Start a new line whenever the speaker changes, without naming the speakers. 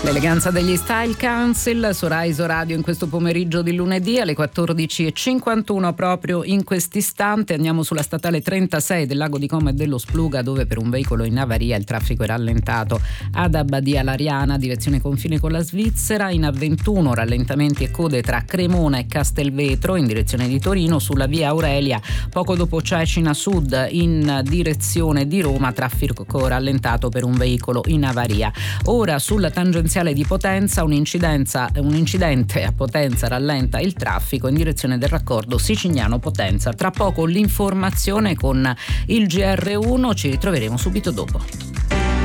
L'eleganza degli Style Council su Rai Radio in questo pomeriggio di lunedì alle 14.51. Proprio in quest'istante andiamo sulla statale 36 del Lago di Como e dello Spluga, dove per un veicolo in avaria il traffico è rallentato ad Abbadia Lariana, direzione confine con la Svizzera. In A21 rallentamenti e code tra Cremona e Castelvetro in direzione di Torino. Sulla via Aurelia poco dopo Cecina Sud in direzione di Roma, traffico rallentato per un veicolo in avaria. Ora sulla tangenziale di Potenza un incidente a Potenza rallenta il traffico in direzione del raccordo Sicignano-Potenza. Tra poco l'informazione con il GR1, ci ritroveremo subito dopo.